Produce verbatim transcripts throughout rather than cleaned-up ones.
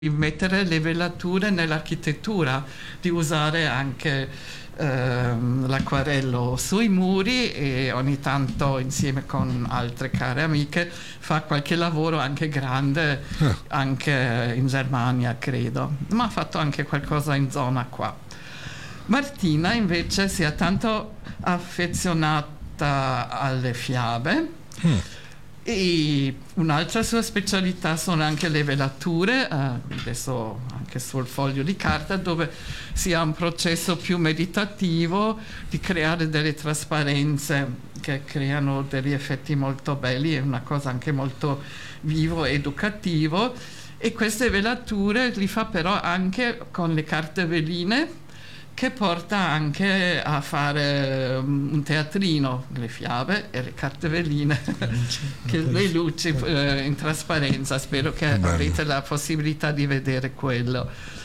di mettere le velature nell'architettura, di usare anche ehm, l'acquarello sui muri e ogni tanto insieme con altre care amiche fa qualche lavoro anche grande, eh. anche in Germania credo, ma ha fatto anche qualcosa in zona qua. Martina invece si è tanto affezionata alle fiabe. Mm. E un'altra sua specialità sono anche le velature, eh, adesso anche sul foglio di carta, dove si ha un processo più meditativo di creare delle trasparenze che creano degli effetti molto belli, è una cosa anche molto vivo e educativo, e queste velature li fa però anche con le carte veline, che porta anche a fare un teatrino, le fiabe e le carte veline, che le luci eh, in trasparenza. Spero che Bello. avrete la possibilità di vedere quello.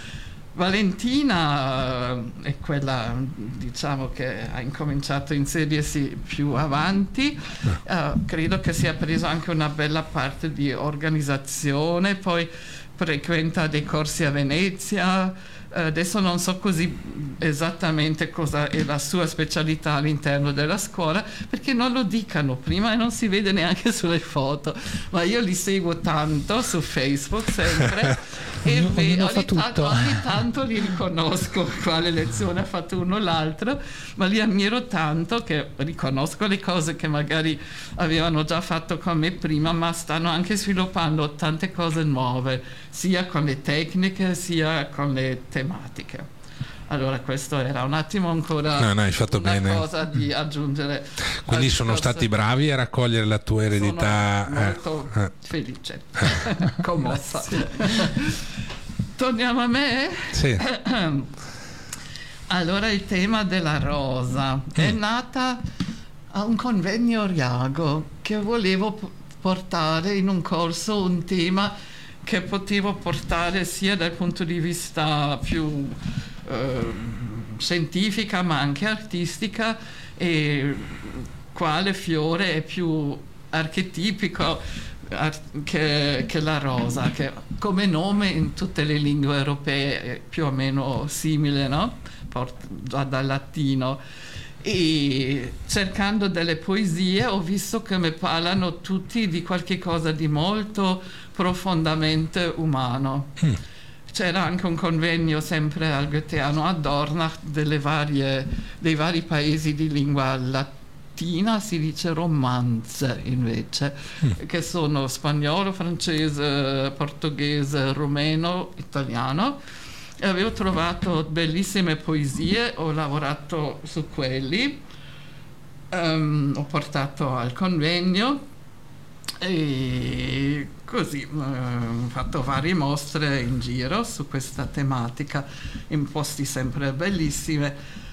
Valentina è quella, diciamo, che ha incominciato a inserirsi più avanti, uh, credo che sia preso anche una bella parte di organizzazione, poi frequenta dei corsi a Venezia. Adesso non so così esattamente cosa è la sua specialità all'interno della scuola, perché non lo dicano prima e non si vede neanche sulle foto, ma io li seguo tanto su Facebook sempre e ognuno, ognuno ogni, tanto, ogni tanto li riconosco quale lezione ha fatto uno o l'altro, ma li ammiro tanto che riconosco le cose che magari avevano già fatto con me prima, ma stanno anche sviluppando tante cose nuove, sia con le tecniche sia con le tematiche. Allora questo era un attimo ancora no, no, hai fatto una bene. cosa di aggiungere. Quindi sono cose. Stati bravi a raccogliere la tua eredità. Sono molto eh. felice, commossa. Torniamo a me? Sì. Allora il tema della rosa mm. è nata a un convegno Oriago che volevo portare in un corso un tema che potevo portare sia dal punto di vista più eh, scientifica ma anche artistica, e quale fiore è più archetipico ar- che, che la rosa, che come nome in tutte le lingue europee è più o meno simile, no? Port- già dal latino. E cercando delle poesie ho visto che mi parlano tutti di qualche cosa di molto profondamente umano. Mm. C'era anche un convegno sempre al Goetheano a Dornach delle varie, dei vari paesi di lingua latina, si dice romanze invece, mm. che sono spagnolo, francese, portoghese, rumeno, italiano. E avevo trovato bellissime poesie, ho lavorato su quelli, um, ho portato al convegno e così uh, ho fatto varie mostre in giro su questa tematica in posti sempre bellissimi.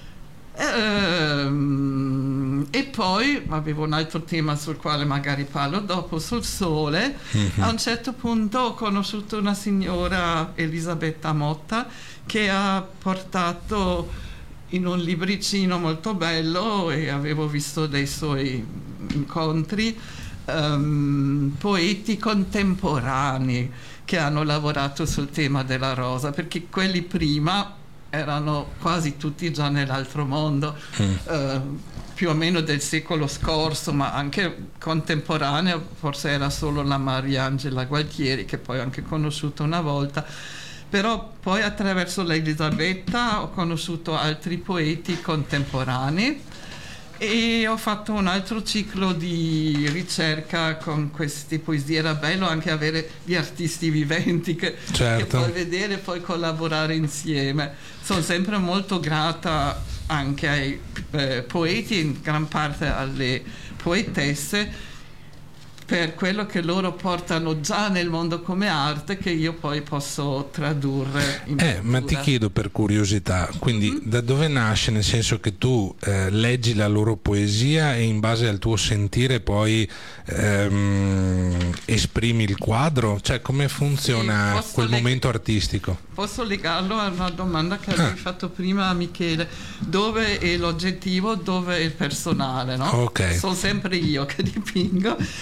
Um, e poi avevo un altro tema sul quale magari parlo dopo, sul sole. Mm-hmm. A un certo punto ho conosciuto una signora, Elisabetta Motta, che ha portato in un libricino molto bello, e avevo visto dei suoi incontri, um, poeti contemporanei che hanno lavorato sul tema della rosa, perché quelli prima erano quasi tutti già nell'altro mondo, mm. eh, più o meno del secolo scorso, ma anche contemporaneo, forse era solo la Mariangela Gualtieri, che poi ho anche conosciuto una volta, però poi attraverso l'Elisabetta ho conosciuto altri poeti contemporanei e ho fatto un altro ciclo di ricerca con queste poesie. Era bello anche avere gli artisti viventi che, certo. che puoi vedere e poi collaborare insieme. Sono sempre molto grata anche ai eh, poeti, in gran parte alle poetesse, per quello che loro portano già nel mondo come arte, che io poi posso tradurre in eh, ma ti chiedo per curiosità, quindi mm-hmm. da dove nasce, nel senso che tu eh, leggi la loro poesia e in base al tuo sentire poi ehm, esprimi il quadro, cioè come funziona sì, quel leg- momento artistico? Posso legarlo a una domanda che avevi ah. fatto prima a Michele: dove è l'oggettivo, dove è il personale, no? Okay. Sono sempre io che dipingo, ma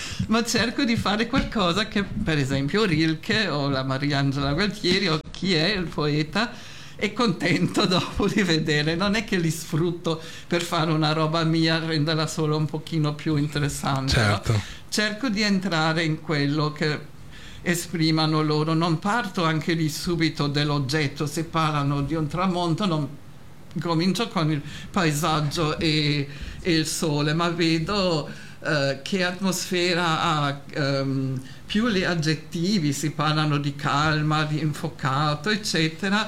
ma cerco di fare qualcosa che, per esempio, Rilke o la Mariangela Gualtieri o chi è il poeta è contento dopo di vedere. Non è che li sfrutto per fare una roba mia, renderla solo un pochino più interessante. Certo. No? Cerco di entrare in quello che esprimano loro. Non parto anche lì subito dell'oggetto. Se parlano di un tramonto, non comincio con il paesaggio e, e il sole, ma vedo uh, che atmosfera ha. Um, più gli aggettivi, si parlano di calma, di infuocato, eccetera,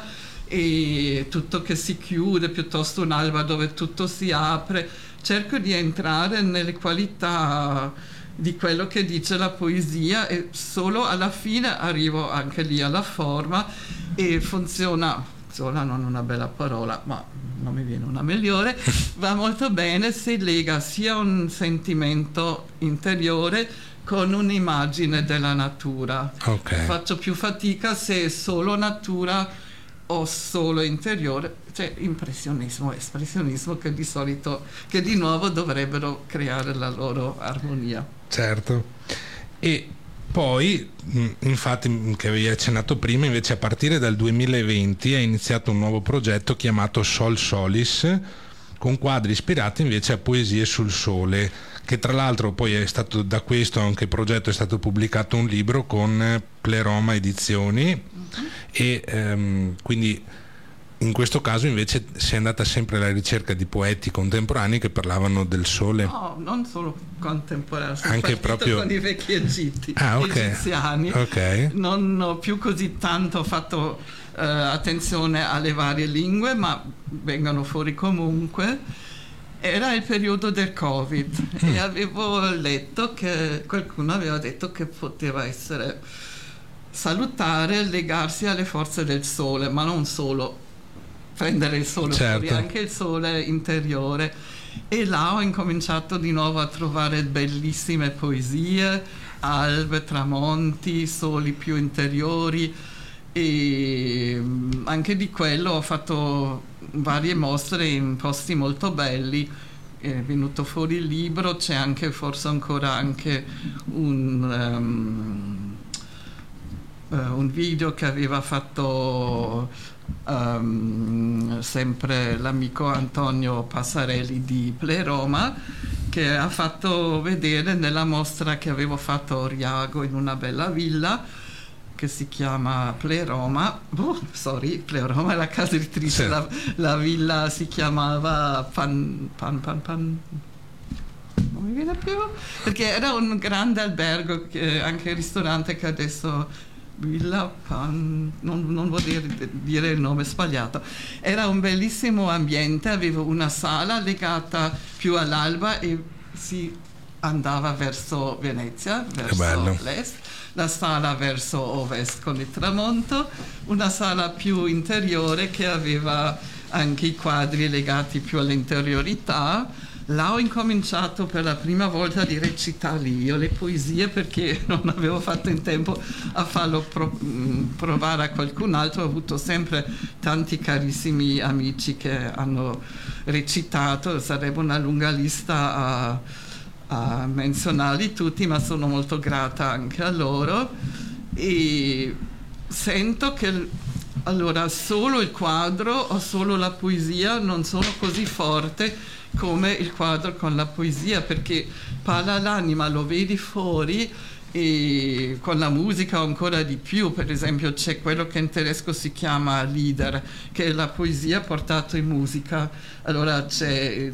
e tutto che si chiude, piuttosto un'alba dove tutto si apre. Cerco di entrare nelle qualità di quello che dice la poesia e solo alla fine arrivo anche lì alla forma, e funziona, funziona non una bella parola, ma non mi viene una migliore, va molto bene se lega sia un sentimento interiore con un'immagine della natura. Okay. Faccio più fatica se è solo natura o solo interiore, cioè impressionismo, espressionismo, che di solito, che di nuovo dovrebbero creare la loro armonia. Certo. E poi, infatti, che avevi accennato prima, invece a partire dal duemilaventi hai iniziato un nuovo progetto chiamato Sol Solis, con quadri ispirati invece a poesie sul sole, che tra l'altro poi è stato, da questo anche progetto è stato pubblicato un libro con Pleroma Edizioni. Uh-huh. E ehm, quindi in questo caso invece sei andata sempre alla ricerca di poeti contemporanei che parlavano del sole. No, non solo contemporanei, sono anche proprio con i vecchi egitti, ah, okay. egiziani. Okay. Non ho più così tanto fatto uh, attenzione alle varie lingue, ma vengono fuori comunque. Era il periodo del Covid mm. e avevo letto che qualcuno aveva detto che poteva essere salutare legarsi alle forze del sole, ma non solo prendere il sole, certo. fuori, anche il sole interiore. E là ho incominciato di nuovo a trovare bellissime poesie, albe, tramonti, soli più interiori, e anche di quello ho fatto varie mostre in posti molto belli. È venuto fuori il libro, c'è anche forse ancora anche un, um, uh, un video che aveva fatto um, sempre l'amico Antonio Passarelli di Pleroma, che ha fatto vedere nella mostra che avevo fatto a Oriago in una bella villa che si chiama Pleroma, oh, sorry, Pleroma è la casa editrice, sì. la, la villa si chiamava Pan, Pan, Pan, Pan, non mi viene più, perché era un grande albergo, che, anche il ristorante che adesso, Villa Pan, non, non vuol dire, dire il nome sbagliato, era un bellissimo ambiente, avevo una sala legata più all'alba e si andava verso Venezia, verso l'est, la sala verso ovest con il tramonto, una sala più interiore che aveva anche i quadri legati più all'interiorità. Là ho incominciato per la prima volta a recitare io le poesie, perché non avevo fatto in tempo a farlo pro- provare a qualcun altro. Ho avuto sempre tanti carissimi amici che hanno recitato, sarebbe una lunga lista a a menzionarli tutti, ma sono molto grata anche a loro, e sento che allora solo il quadro o solo la poesia non sono così forte come il quadro con la poesia, perché parla l'anima, lo vedi fuori, e con la musica ancora di più. Per esempio c'è quello che in tedesco si chiama Lieder, che è la poesia portata in musica. Allora c'è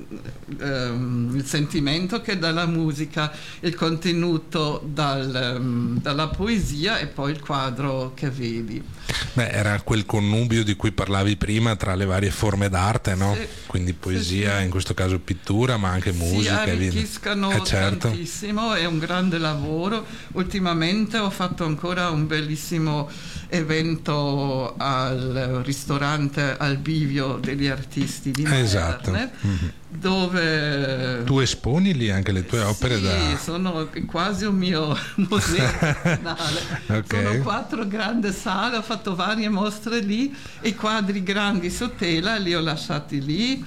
um, il sentimento che dalla musica, il contenuto dal, um, dalla poesia, e poi il quadro che vedi. Beh, era quel connubio di cui parlavi prima tra le varie forme d'arte, no? Sì, quindi poesia, sì, sì. In questo caso pittura, ma anche musica. Si arricchiscano eh, certo. tantissimo, è un grande lavoro. Ultimamente ho fatto ancora un bellissimo evento al ristorante Al Bivio degli artisti di Maerne, esatto. Mm-hmm. Dove tu esponi lì anche le tue opere? Sì, da... sono quasi un mio museo personale. Okay. Sono quattro grandi sale, ho fatto varie mostre lì, e i quadri grandi su tela li ho lasciati lì,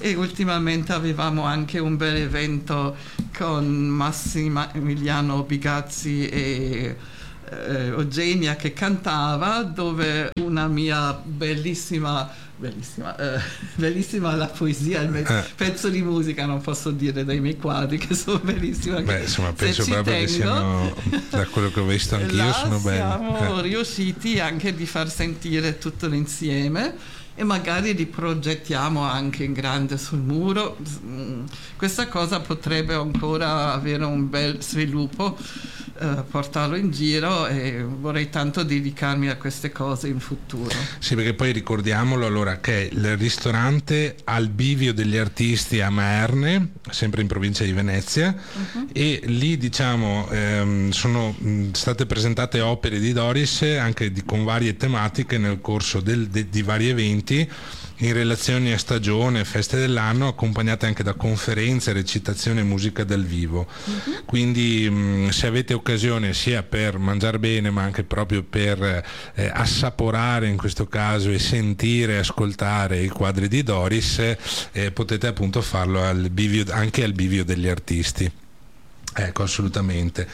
e ultimamente avevamo anche un bel evento con Massimiliano Bigazzi e eh, Eugenia che cantava, dove una mia bellissima bellissima eh, bellissima la poesia, il me- eh. pezzo di musica, non posso dire dei miei quadri che sono bellissimi. Beh, insomma, penso proprio che siano, da quello che ho visto anch'io, sono belli. Siamo eh. riusciti anche di far sentire tutto l'insieme e magari li progettiamo anche in grande sul muro. Questa cosa potrebbe ancora avere un bel sviluppo, eh, portarlo in giro, e vorrei tanto dedicarmi a queste cose in futuro. Sì, perché poi ricordiamolo allora che il ristorante Al Bivio degli Artisti a Maerne, sempre in provincia di Venezia, uh-huh. e lì diciamo ehm, sono mh, state presentate opere di Doris anche di, con varie tematiche nel corso del, de, di vari eventi in relazione a stagione, feste dell'anno, accompagnate anche da conferenze, recitazione e musica dal vivo. Uh-huh. Quindi mh, se avete occasione sia per mangiare bene ma anche proprio per eh, assaporare in questo caso e sentire e ascoltare i quadri di Doris, eh, potete appunto farlo al bivio, anche al Bivio degli Artisti. Ecco, assolutamente.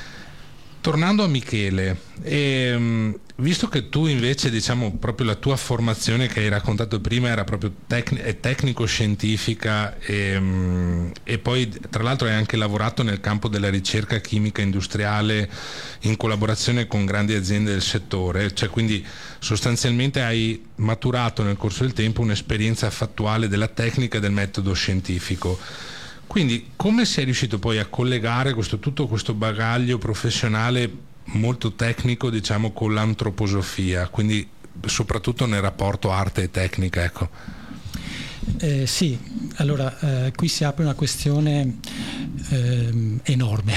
Tornando a Michele, ehm, visto che tu invece diciamo proprio la tua formazione che hai raccontato prima era proprio tec- tecnico-scientifica e, e poi tra l'altro hai anche lavorato nel campo della ricerca chimica industriale in collaborazione con grandi aziende del settore, cioè quindi sostanzialmente hai maturato nel corso del tempo un'esperienza fattuale della tecnica e del metodo scientifico. Quindi come sei riuscito poi a collegare questo, tutto questo bagaglio professionale molto tecnico diciamo con l'antroposofia, quindi soprattutto nel rapporto arte e tecnica, ecco? Eh, sì, allora eh, qui si apre una questione eh, enorme,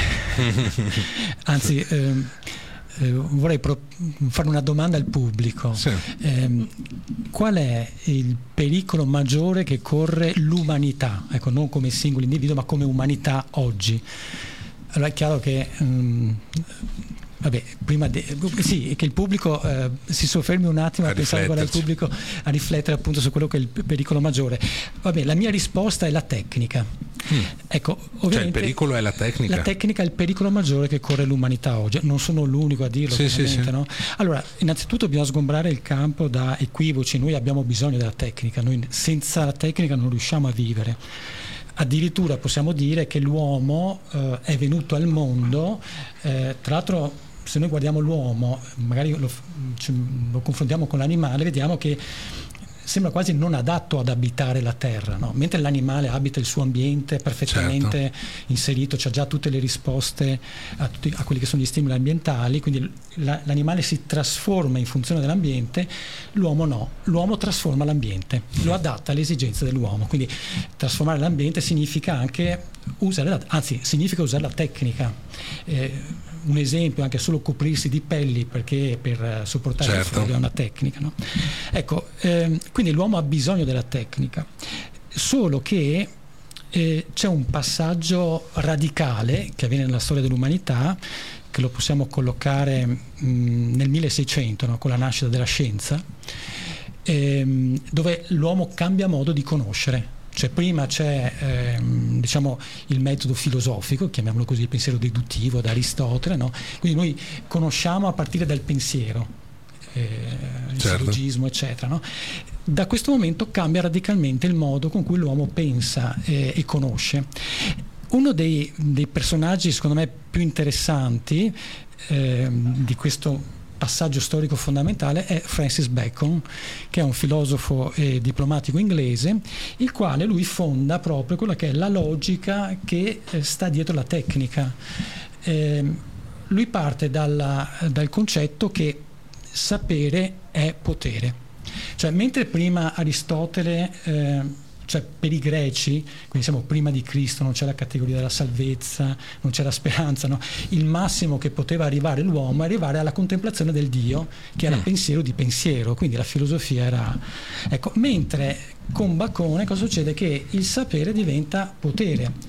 anzi eh, eh, vorrei pro- fare una domanda al pubblico. Sì. Eh, qual è il pericolo maggiore che corre l'umanità, ecco, non come singolo individuo ma come umanità oggi? Allora è chiaro che um, vabbè, prima de- sì, che il pubblico eh, si soffermi un attimo a, a pensare qual è il pubblico, a riflettere appunto su quello che è il pericolo maggiore. Vabbè, la mia risposta è la tecnica. Mm. Ecco, ovviamente, cioè il pericolo è la tecnica. La tecnica è il pericolo maggiore che corre l'umanità oggi. Non sono l'unico a dirlo, sì, sì, sì. No? Allora, innanzitutto bisogna sgombrare il campo da equivoci. Noi abbiamo bisogno della tecnica. Noi senza la tecnica non riusciamo a vivere. Addirittura possiamo dire che l'uomo eh, è venuto al mondo, eh, tra l'altro se noi guardiamo l'uomo, magari lo, lo confrontiamo con l'animale, vediamo che sembra quasi non adatto ad abitare la terra, no? Mentre l'animale abita il suo ambiente perfettamente certo. inserito, c'ha già tutte le risposte a, tutti, a quelli che sono gli stimoli ambientali, quindi la, l'animale si trasforma in funzione dell'ambiente, l'uomo no, l'uomo trasforma l'ambiente, lo adatta alle esigenze dell'uomo, quindi trasformare l'ambiente significa anche usare la, anzi significa usare la tecnica. Eh, un esempio, anche solo coprirsi di pelli perché per sopportare certo. il freddo è una tecnica, no? Ecco, ehm, quindi l'uomo ha bisogno della tecnica, solo che eh, c'è un passaggio radicale che avviene nella storia dell'umanità, che lo possiamo collocare mh, nel milleseicento, no? Con la nascita della scienza, ehm, dove l'uomo cambia modo di conoscere. Cioè prima c'è ehm, diciamo il metodo filosofico, chiamiamolo così, il pensiero deduttivo da Aristotele, no? Quindi noi conosciamo a partire dal pensiero, eh, il certo. sillogismo eccetera, no? Da questo momento cambia radicalmente il modo con cui l'uomo pensa eh, e conosce. Uno dei, dei personaggi secondo me più interessanti eh, di questo passaggio storico fondamentale è Francis Bacon, che è un filosofo e diplomatico inglese, il quale lui fonda proprio quella che è la logica che eh, sta dietro la tecnica. Eh, lui parte dalla, dal concetto che sapere è potere. Cioè, mentre prima Aristotele eh, cioè per i greci, quindi siamo prima di Cristo, non c'è la categoria della salvezza, non c'è la speranza, no? Il massimo che poteva arrivare l'uomo è arrivare alla contemplazione del Dio, che era mm. pensiero di pensiero, quindi la filosofia era... Ecco, mentre con Bacone cosa succede? Che il sapere diventa potere.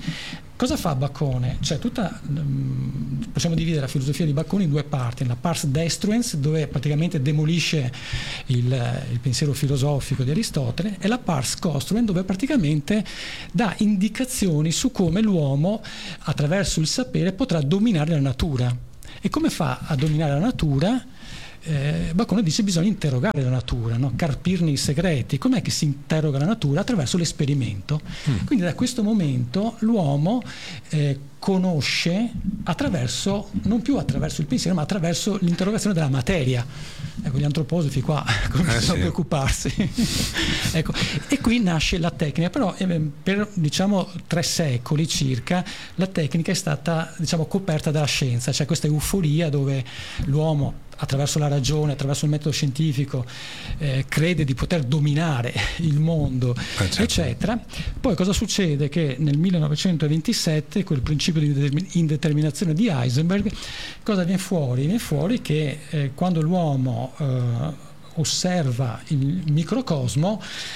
Cosa fa Bacone? Cioè tutta, possiamo dividere la filosofia di Bacone in due parti: la pars destruens, dove praticamente demolisce il, il pensiero filosofico di Aristotele, e la pars construens, dove praticamente dà indicazioni su come l'uomo attraverso il sapere potrà dominare la natura. E come fa a dominare la natura? Eh, Bacone dice: bisogna interrogare la natura, no? Carpirne i segreti. Com'è che si interroga la natura? Attraverso l'esperimento. Mm. Quindi da questo momento l'uomo eh, conosce attraverso, non più attraverso il pensiero, ma attraverso l'interrogazione della materia. Ecco, gli antroposofi qua cominciano eh sì. a preoccuparsi. Ecco, e qui nasce la tecnica. Però eh, per diciamo tre secoli circa la tecnica è stata, diciamo, coperta dalla scienza. C'è questa euforia dove l'uomo, attraverso la ragione, attraverso il metodo scientifico, eh, crede di poter dominare il mondo, eh, certo. eccetera. Poi cosa succede? Che nel millenovecentoventisette, col principio di indeterminazione di Heisenberg, cosa viene fuori? Viene fuori che eh, quando l'uomo eh, osserva il microcosmo,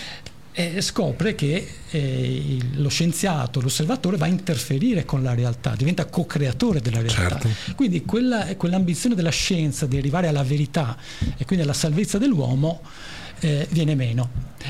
e scopre che eh, lo scienziato, l'osservatore, va a interferire con la realtà, diventa co-creatore della realtà. Certo. Quindi quella, quell'ambizione della scienza di arrivare alla verità e quindi alla salvezza dell'uomo eh, viene meno.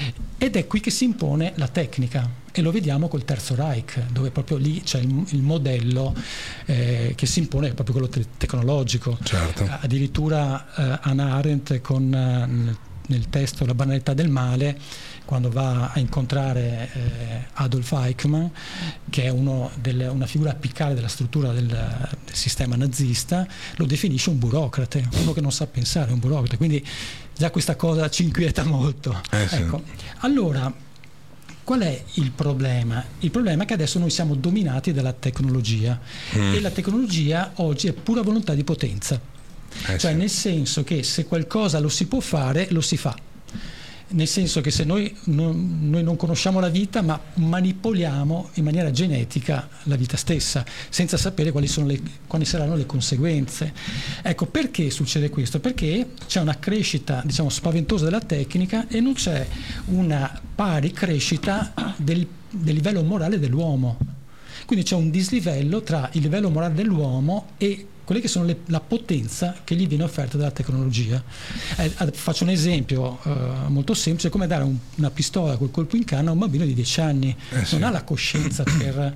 Ed è qui che si impone la tecnica, e lo vediamo col Terzo Reich, dove proprio lì c'è il, il modello eh, che si impone, è proprio quello te- tecnologico. Certo. Addirittura eh, Hannah Arendt con, eh, nel testo La banalità del male, quando va a incontrare eh, Adolf Eichmann, che è uno del, una figura apicale della struttura del, del sistema nazista, lo definisce un burocrate, uno che non sa pensare, un burocrate. Quindi già questa cosa ci inquieta molto. Eh sì. Ecco. Allora, qual è il problema? Il problema è che adesso noi siamo dominati dalla tecnologia mm. e la tecnologia oggi è pura volontà di potenza. Eh cioè sì. Nel senso che se qualcosa lo si può fare, lo si fa. Nel senso che se noi non, noi non conosciamo la vita, ma manipoliamo in maniera genetica la vita stessa, senza sapere quali sono le, quali saranno le conseguenze. Ecco, perché succede questo? Perché c'è una crescita, diciamo, spaventosa della tecnica e non c'è una pari crescita del, del livello morale dell'uomo. Quindi c'è un dislivello tra il livello morale dell'uomo e quelle che sono le, la potenza che gli viene offerta dalla tecnologia. Eh, faccio un esempio eh, molto semplice: come dare un, una pistola col colpo in canna a un bambino di dieci anni. Eh sì. Non ha la coscienza per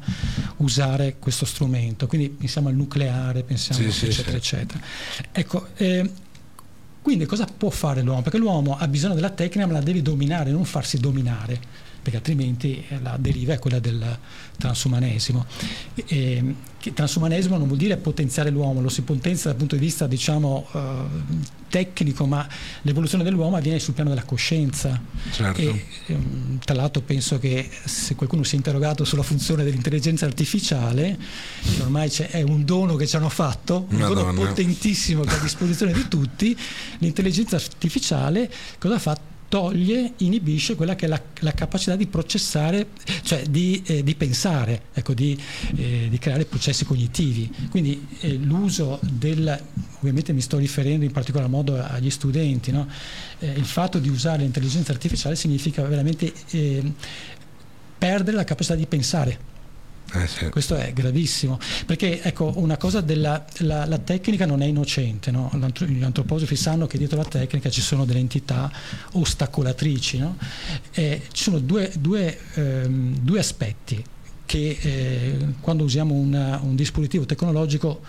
usare questo strumento. Quindi pensiamo al nucleare, pensiamo sì, eccetera, sì, eccetera. Ecco, eh, quindi cosa può fare l'uomo? Perché l'uomo ha bisogno della tecnica, ma la deve dominare, non farsi dominare, perché altrimenti la deriva è quella del transumanesimo. E, che transumanesimo non vuol dire potenziare l'uomo, lo si potenzia dal punto di vista, diciamo, eh, tecnico, ma l'evoluzione dell'uomo avviene sul piano della coscienza. Certo. E, ehm, tra l'altro penso che se qualcuno si è interrogato sulla funzione dell'intelligenza artificiale, che ormai c'è, è un dono che ci hanno fatto, un Madonna. dono potentissimo che è a disposizione di tutti, l'intelligenza artificiale cosa fa? Toglie, inibisce quella che è la, la capacità di processare, cioè di, eh, di pensare, ecco, di, eh, di creare processi cognitivi. Quindi eh, l'uso del, ovviamente mi sto riferendo in particolar modo agli studenti, no? Eh, il fatto di usare l'intelligenza artificiale significa veramente eh, perdere la capacità di pensare. Eh sì. Questo è gravissimo, perché ecco, una cosa della la, la tecnica non è innocente, no? Gli antroposofi sanno che dietro la tecnica ci sono delle entità ostacolatrici, no? E ci sono due, due, ehm, due aspetti che eh, quando usiamo una, un dispositivo tecnologico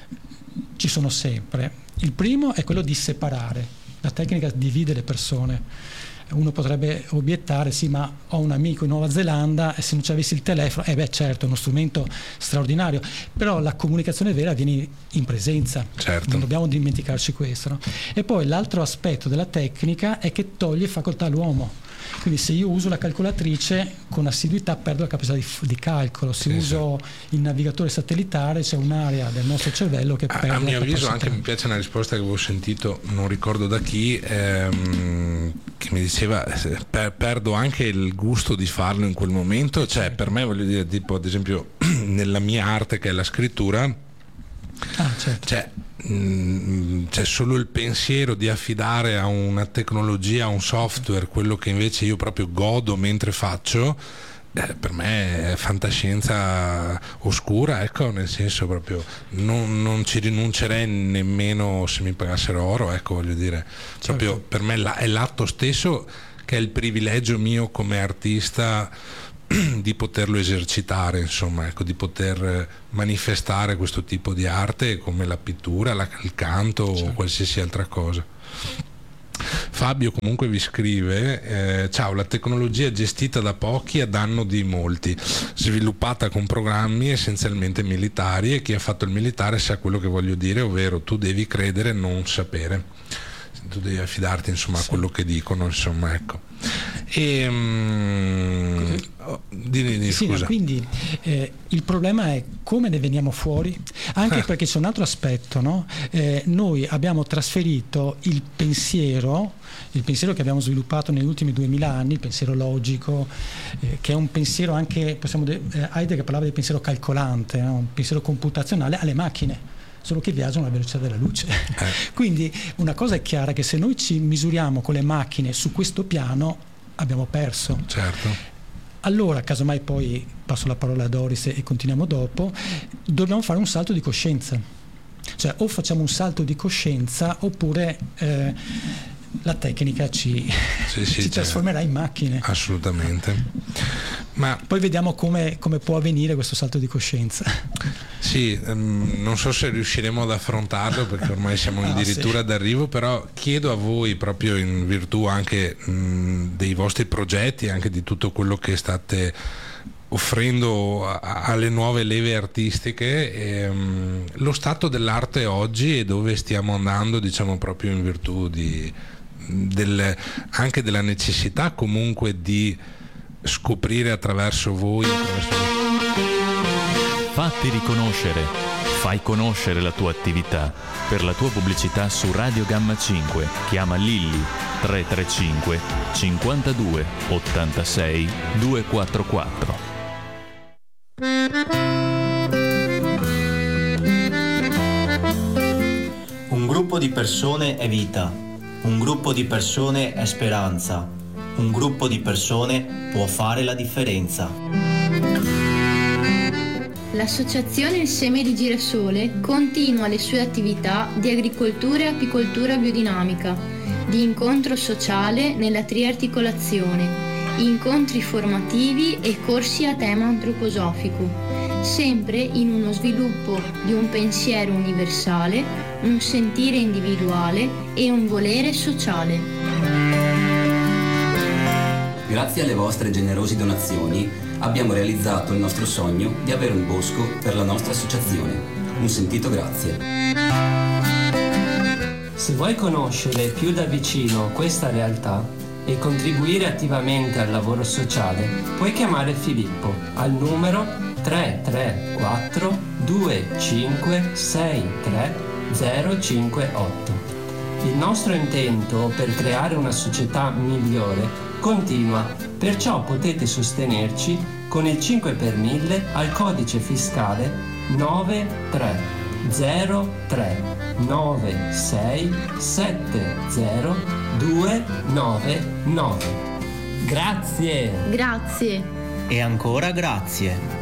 ci sono sempre. Il primo è quello di separare. La tecnica divide le persone. Uno potrebbe obiettare: sì, ma ho un amico in Nuova Zelanda e se non ci avessi il telefono, eh beh certo, è uno strumento straordinario, però la comunicazione vera avviene in presenza. Certo. Non dobbiamo dimenticarci questo, no? E poi l'altro aspetto della tecnica è che toglie facoltà all'uomo. Quindi se io uso la calcolatrice con assiduità perdo la capacità di, di calcolo. Se sì, uso sì. il navigatore satellitare c'è un'area del nostro cervello che perde. A, a mio avviso capacità. Anche mi piace una risposta che avevo sentito, non ricordo da chi, ehm, che mi diceva per, perdo anche il gusto di farlo in quel momento. Cioè per me, voglio dire, tipo ad esempio nella mia arte che è la scrittura, ah, certo. cioè c'è solo il pensiero di affidare a una tecnologia, a un software, quello che invece io proprio godo mentre faccio, Eh, per me è fantascienza oscura, ecco, nel senso proprio non, non ci rinuncerei nemmeno se mi pagassero oro, ecco, voglio dire, certo. Proprio per me è l'atto stesso che è il privilegio mio come artista di poterlo esercitare, insomma, ecco, di poter manifestare questo tipo di arte come la pittura, la, il canto, certo. O qualsiasi altra cosa. Fabio comunque vi scrive: eh, ciao, la tecnologia è gestita da pochi a danno di molti, sviluppata con programmi essenzialmente militari, e chi ha fatto il militare sa quello che voglio dire, ovvero tu devi credere, non sapere, tu devi affidarti, insomma, sì. A quello che dicono, insomma, ecco. E um, oh, di, di, sì, scusa. No, quindi eh, il problema è come ne veniamo fuori, anche ah. perché c'è un altro aspetto, no? Eh, noi abbiamo trasferito il pensiero il pensiero che abbiamo sviluppato negli ultimi duemila anni, il pensiero logico, eh, che è un pensiero anche, possiamo de- eh, Heidegger parlava di pensiero calcolante, no? Un pensiero computazionale, alle macchine, solo che viaggiano alla velocità della luce. Eh. Quindi una cosa è chiara, che se noi ci misuriamo con le macchine su questo piano abbiamo perso. Certo. Allora, casomai poi passo la parola a Doris e continuiamo dopo, dobbiamo fare un salto di coscienza. Cioè o facciamo un salto di coscienza oppure eh, la tecnica ci, sì, sì, ci trasformerà in macchine. Assolutamente. Ma poi vediamo come, come può avvenire questo salto di coscienza. Sì, um, non so se riusciremo ad affrontarlo perché ormai siamo addirittura ah, sì. d'arrivo, però chiedo a voi, proprio in virtù anche mh, dei vostri progetti, anche di tutto quello che state offrendo a, alle nuove leve artistiche, ehm, lo stato dell'arte oggi e dove stiamo andando, diciamo, proprio in virtù di, del, anche della necessità comunque di scoprire attraverso voi, attraverso... Fatti riconoscere, fai conoscere la tua attività. Per la tua pubblicità su Radio Gamma cinque chiama Lilli tre tre cinque cinquantadue ottantasei duecentoquarantaquattro. Un gruppo di persone è vita, un gruppo di persone è speranza, un gruppo di persone può fare la differenza. L'associazione Il Seme di Girasole continua le sue attività di agricoltura e apicoltura biodinamica, di incontro sociale nella triarticolazione, incontri formativi e corsi a tema antroposofico, sempre in uno sviluppo di un pensiero universale, un sentire individuale e un volere sociale. Grazie alle vostre generose donazioni abbiamo realizzato il nostro sogno di avere un bosco per la nostra associazione. Un sentito grazie. Se vuoi conoscere più da vicino questa realtà e contribuire attivamente al lavoro sociale, puoi chiamare Filippo al numero tre tre quattro due cinque sei tre zero cinque otto. Il nostro intento per creare una società migliore continua, perciò potete sostenerci con il cinque per mille al codice fiscale nove tre zero tre nove sei sette zero due nove nove. Grazie! Grazie! E ancora grazie!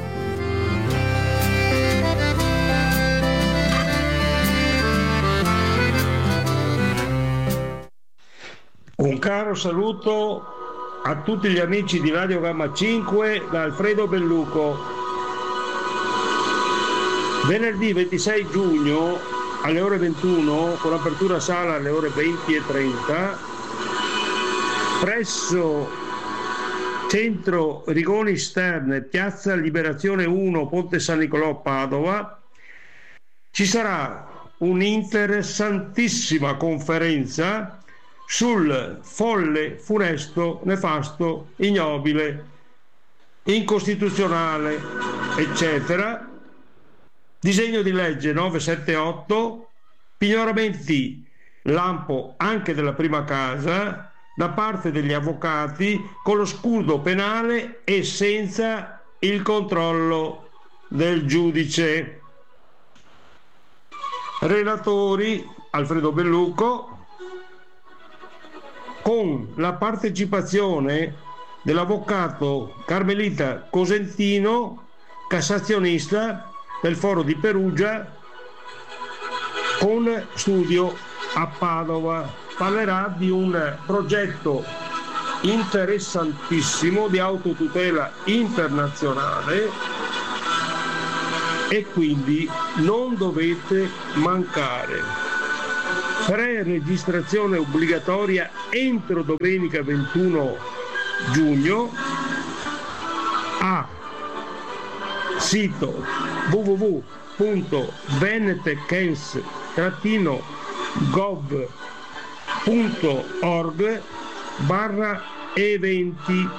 Un caro saluto a tutti gli amici di Radio Gamma cinque da Alfredo Belluco. Venerdì ventisei giugno alle ore ventuno, con apertura sala alle ore venti e trenta, presso Centro Rigoni Stern, Piazza Liberazione uno, Ponte San Nicolò, Padova, ci sarà un'interessantissima conferenza sul folle, funesto, nefasto, ignobile, incostituzionale, eccetera, disegno di legge nove sette otto, pignoramenti lampo anche della prima casa da parte degli avvocati con lo scudo penale e senza il controllo del giudice. Relatori Alfredo Belluco, con la partecipazione dell'avvocato Carmelita Cosentino, cassazionista del Foro di Perugia con studio a Padova. Parlerà di un progetto interessantissimo di autotutela internazionale e quindi non dovete mancare. Pre-registrazione obbligatoria entro domenica ventuno giugno a sito w w w punto venetecens trattino gov punto org barra eventi,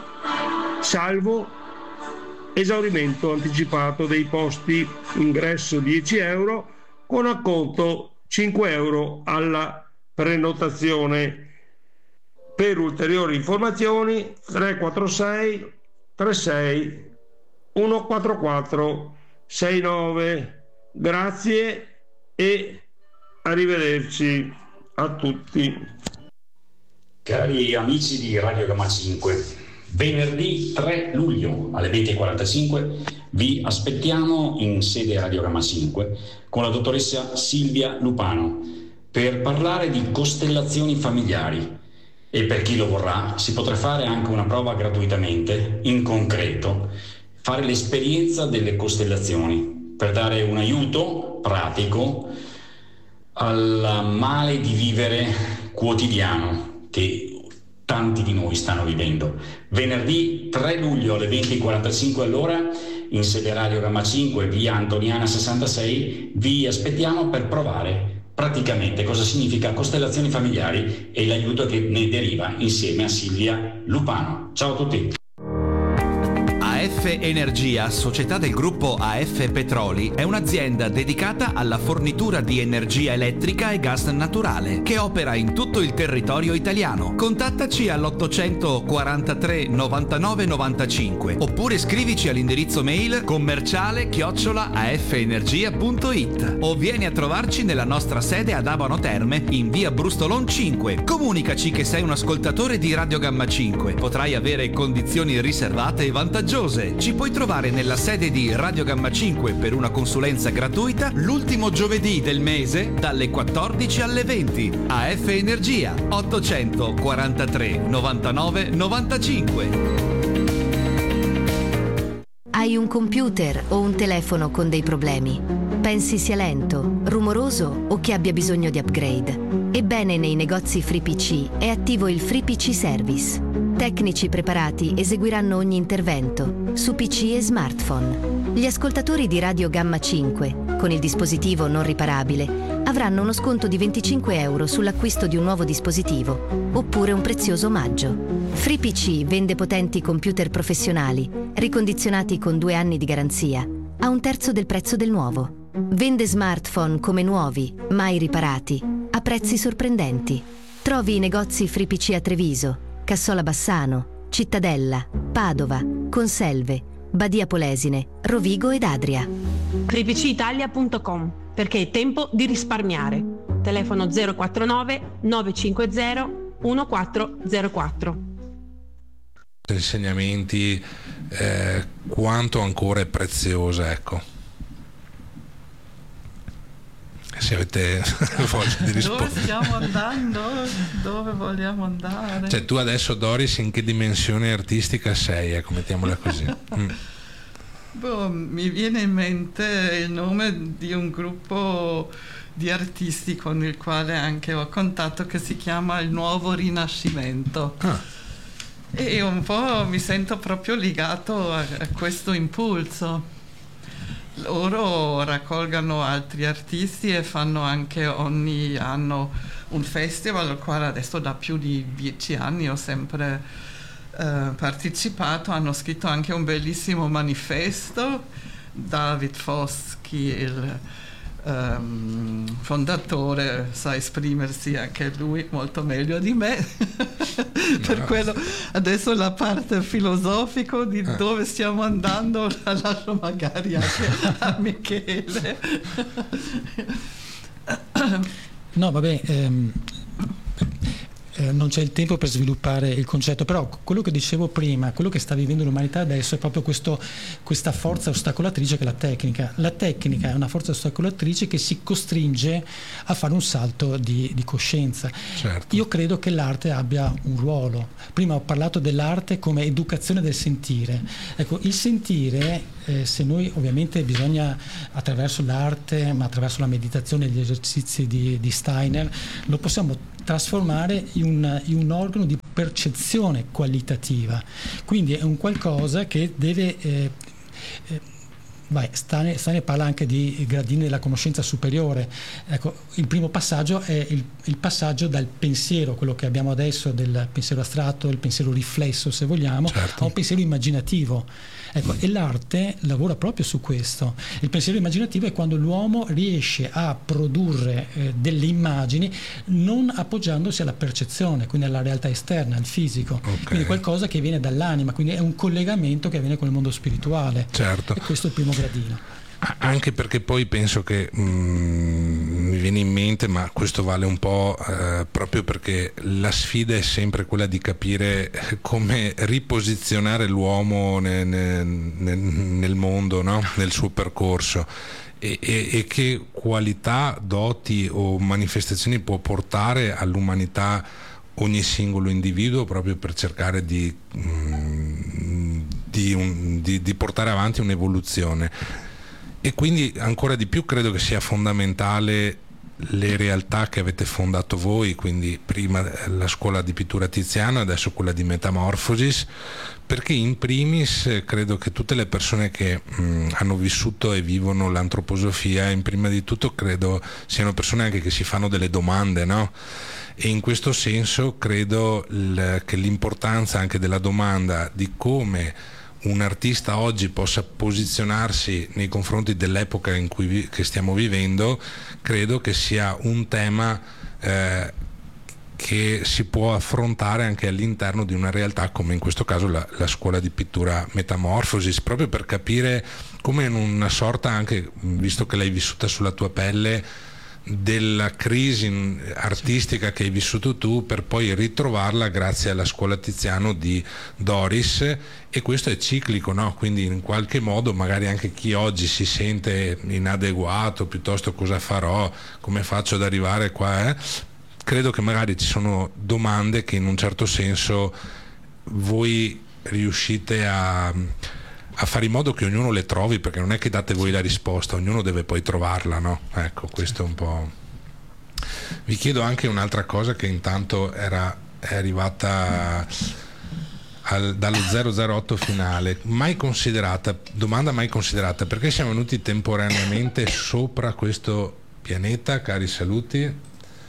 salvo esaurimento anticipato dei posti, ingresso dieci euro con acconto cinque euro alla prenotazione. Per ulteriori informazioni tre quattro sei tre sei uno quattro quattro sei nove. Grazie e arrivederci a tutti. Cari amici di Radio Gamma cinque, venerdì tre luglio alle venti e quarantacinque vi aspettiamo in sede Radio Gamma cinque con la dottoressa Silvia Lupano per parlare di costellazioni familiari, e per chi lo vorrà si potrà fare anche una prova gratuitamente, in concreto, fare l'esperienza delle costellazioni per dare un aiuto pratico al male di vivere quotidiano che tanti di noi stanno vivendo. Venerdì tre luglio alle venti e quarantacinque all'ora in sede Radio Gamma cinque, via Antoniana sessantasei, vi aspettiamo per provare praticamente cosa significa costellazioni familiari e l'aiuto che ne deriva insieme a Silvia Lupano. Ciao a tutti. A F Energia, società del gruppo A F Petroli, è un'azienda dedicata alla fornitura di energia elettrica e gas naturale che opera in tutto il territorio italiano. Contattaci all'ottocentoquarantatré novantanove novantacinque oppure scrivici all'indirizzo mail commerciale chiocciola afenergia punto it o vieni a trovarci nella nostra sede ad Abano Terme in via Brustolon cinque. Comunicaci che sei un ascoltatore di Radio Gamma cinque. Potrai avere condizioni riservate e vantaggiose. Ci puoi trovare nella sede di Radio Gamma cinque per una consulenza gratuita l'ultimo giovedì del mese dalle quattordici alle venti. A F Energia ottocentoquarantatré novantanove novantacinque. Hai un computer o un telefono con dei problemi? Pensi sia lento, rumoroso o che abbia bisogno di upgrade? Ebbene, nei negozi FreePC è attivo il FreePC Service. Tecnici preparati eseguiranno ogni intervento su P C e smartphone. Gli ascoltatori di Radio Gamma cinque, con il dispositivo non riparabile, avranno uno sconto di venticinque euro sull'acquisto di un nuovo dispositivo, oppure un prezioso omaggio. FreePC vende potenti computer professionali, ricondizionati con due anni di garanzia, a un terzo del prezzo del nuovo. Vende smartphone come nuovi, mai riparati, a prezzi sorprendenti. Trovi i negozi FreePC a Treviso, Cassola Bassano, Cittadella, Padova, Conselve, Badia Polesine, Rovigo ed Adria. free p c italia punto com, perché è tempo di risparmiare. Telefono zero quattro nove nove cinque zero uno quattro zero quattro. Insegnamenti, eh, quanto ancora è preziosa, ecco. Se avete voglia di rispondere. Dove stiamo andando? Dove vogliamo andare? Cioè, tu adesso, Doris, in che dimensione artistica sei? Ecco, mettiamola così. Mm. Boh, mi viene in mente il nome di un gruppo di artisti con il quale anche ho contatto, che si chiama Il Nuovo Rinascimento. Ah. E un po' mi sento proprio legato a, a questo impulso. Loro raccolgono altri artisti e fanno anche ogni anno un festival al quale adesso da più di dieci anni ho sempre eh, partecipato. Hanno scritto anche un bellissimo manifesto. David Foschy, il um, fondatore, sa esprimersi anche lui molto meglio di me. Per quello adesso la parte filosofica di eh. dove stiamo andando la lascio magari anche a Michele. No, vabbè, ehm, eh, non c'è il tempo per sviluppare il concetto, però quello che dicevo prima, quello che sta vivendo l'umanità adesso è proprio questo, questa forza ostacolatrice che è la tecnica. La tecnica è una forza ostacolatrice che si costringe a fare un salto di, di coscienza. Certo. Io credo che l'arte abbia un ruolo. Prima ho parlato dell'arte come educazione del sentire. Ecco, il sentire, eh, se noi ovviamente bisogna attraverso l'arte, ma attraverso la meditazione e gli esercizi di, di Steiner, lo possiamo trasformare in un, in un organo di percezione qualitativa. Quindi è un qualcosa che deve eh, eh, Vai, Steiner, Steiner parla anche di gradini della conoscenza superiore. Ecco, il primo passaggio è il, il passaggio dal pensiero, quello che abbiamo adesso, del pensiero astratto, il pensiero riflesso se vogliamo, certo, a un pensiero immaginativo. Ecco, e l'arte lavora proprio su questo. Il pensiero immaginativo è quando l'uomo riesce a produrre eh, delle immagini non appoggiandosi alla percezione, quindi alla realtà esterna, al fisico, okay, quindi qualcosa che viene dall'anima, quindi è un collegamento che avviene con il mondo spirituale. Certo. E questo è il primo gradino. Anche perché poi penso che mh, mi viene in mente, ma questo vale un po' eh, proprio perché la sfida è sempre quella di capire come riposizionare l'uomo nel, nel, nel mondo, no? Nel suo percorso, e, e, e che qualità, doti o manifestazioni può portare all'umanità ogni singolo individuo, proprio per cercare di, mh, di, un, di, di portare avanti un'evoluzione. E quindi ancora di più credo che sia fondamentale le realtà che avete fondato voi, quindi prima la scuola di pittura Tiziano, adesso quella di Metamorphosis, perché in primis credo che tutte le persone che mh, hanno vissuto e vivono l'antroposofia, in prima di tutto credo siano persone anche che si fanno delle domande, no? E in questo senso credo l- che l'importanza anche della domanda di come un artista oggi possa posizionarsi nei confronti dell'epoca in cui vi- che stiamo vivendo, credo che sia un tema eh, che si può affrontare anche all'interno di una realtà come in questo caso la, la scuola di pittura Metamorphosis, proprio per capire come in una sorta, anche visto che l'hai vissuta sulla tua pelle, della crisi artistica che hai vissuto tu, per poi ritrovarla grazie alla scuola Tiziano di Doris, e questo è ciclico, no? Quindi in qualche modo magari anche chi oggi si sente inadeguato, piuttosto cosa farò, come faccio ad arrivare qua, eh? Credo che magari ci sono domande che in un certo senso voi riuscite a a fare in modo che ognuno le trovi, perché non è che date voi la risposta, ognuno deve poi trovarla, no? Ecco, questo è un po'. Vi chiedo anche un'altra cosa che intanto era è arrivata al, dallo zero zero otto finale, mai considerata, domanda mai considerata, perché siamo venuti temporaneamente sopra questo pianeta, cari saluti?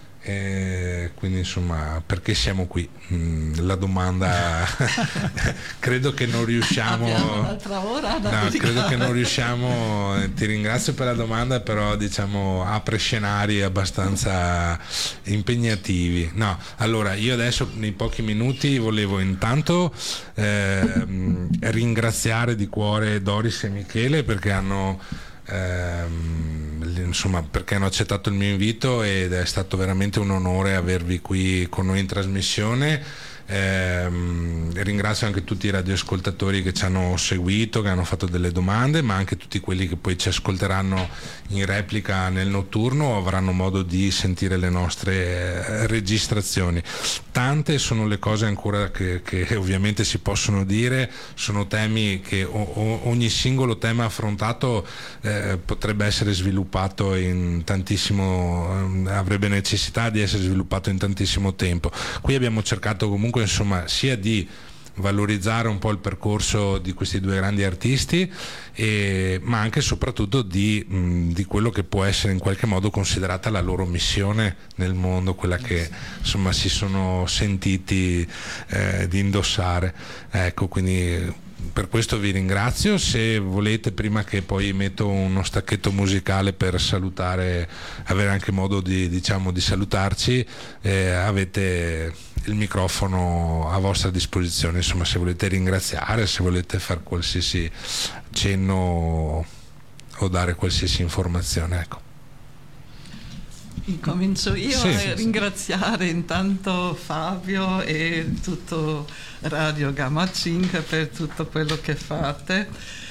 E quindi insomma, perché siamo qui? Mm, la domanda credo che non riusciamo ora no, credo che non riusciamo ti ringrazio per la domanda, però diciamo apre scenari abbastanza impegnativi. No, allora io adesso nei pochi minuti volevo intanto eh, ringraziare di cuore Doris e Michele perché hanno Ehm, insomma perché hanno accettato il mio invito, ed è stato veramente un onore avervi qui con noi in trasmissione. Ehm, ringrazio anche tutti i radioascoltatori che ci hanno seguito, che hanno fatto delle domande, ma anche tutti quelli che poi ci ascolteranno in replica nel notturno o avranno modo di sentire le nostre eh, registrazioni. Tante sono le cose ancora che, che ovviamente si possono dire, sono temi che o, o, ogni singolo tema affrontato eh, potrebbe essere sviluppato in tantissimo, eh, avrebbe necessità di essere sviluppato in tantissimo tempo. Qui abbiamo cercato comunque insomma sia di valorizzare un po' il percorso di questi due grandi artisti, e, ma anche e soprattutto di, mh, di quello che può essere in qualche modo considerata la loro missione nel mondo, quella che insomma si sono sentiti eh, di indossare. Ecco, quindi per questo vi ringrazio. Se volete, prima che poi metto uno stacchetto musicale per salutare, avere anche modo di, diciamo, di salutarci, eh, avete il microfono a vostra disposizione, insomma, se volete ringraziare, se volete fare qualsiasi cenno o dare qualsiasi informazione, ecco. Incomincio io sì, a sì, ringraziare sì. intanto Fabio e tutto Radio Gamma cinque per tutto quello che fate,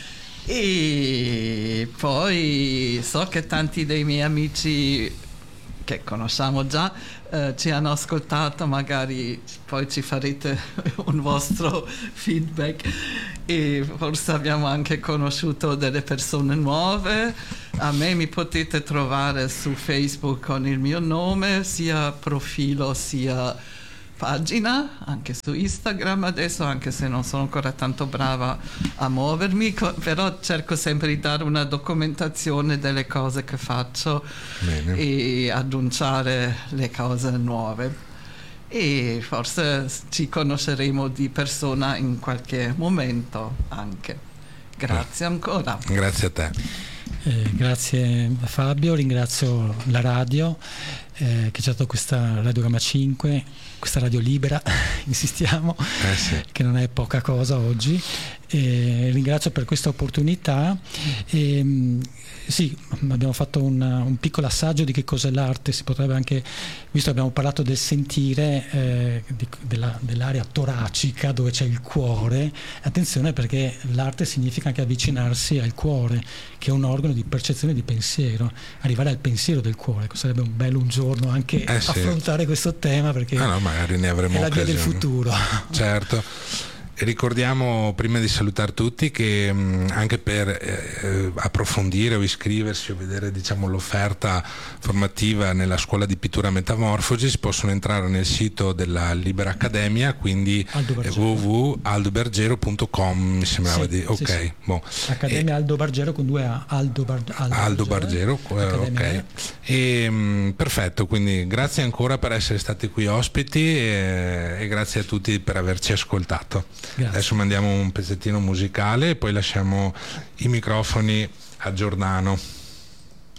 e poi so che tanti dei miei amici che conosciamo già eh, ci hanno ascoltato, magari poi ci farete un vostro feedback, e forse abbiamo anche conosciuto delle persone nuove. A me mi potete trovare su Facebook con il mio nome, sia profilo sia pagina, anche su Instagram adesso, anche se non sono ancora tanto brava a muovermi, co- però cerco sempre di dare una documentazione delle cose che faccio. Bene. E annunciare le cose nuove, e forse ci conosceremo di persona in qualche momento anche. Grazie ancora. Grazie a te. Eh, grazie Fabio, ringrazio la radio eh, che ci ha dato questa Radio Gamma cinque, questa radio libera, insistiamo, eh sì. che non è poca cosa oggi. E ringrazio per questa opportunità. E, sì, abbiamo fatto un, un piccolo assaggio di che cos'è l'arte. Si potrebbe anche, visto che abbiamo parlato del sentire, eh, di, della, dell'area toracica dove c'è il cuore, attenzione, perché l'arte significa anche avvicinarsi al cuore, che è un organo di percezione e di pensiero, arrivare al pensiero del cuore. Sarebbe un bello un giorno anche eh sì. affrontare questo tema, perché ah no, magari ne avremo è la via occasione. del futuro. Certo. Ricordiamo, prima di salutare tutti, che mh, anche per eh, approfondire o iscriversi o vedere, diciamo, l'offerta formativa nella scuola di pittura Metamorfosi, si possono entrare nel sito della Libera Accademia, quindi w w w punto aldo bargero punto com, mi sembrava. Sì, di ok, sì, sì. Boh. Accademia e, Aldo Bargero con due A, Aldo, Bar, Aldo, Aldo Bargero, Bargero eh, ok. E, mh, perfetto, quindi grazie ancora per essere stati qui ospiti, e, e grazie a tutti per averci ascoltato. Grazie. Adesso mandiamo un pezzettino musicale e poi lasciamo i microfoni a Giordano.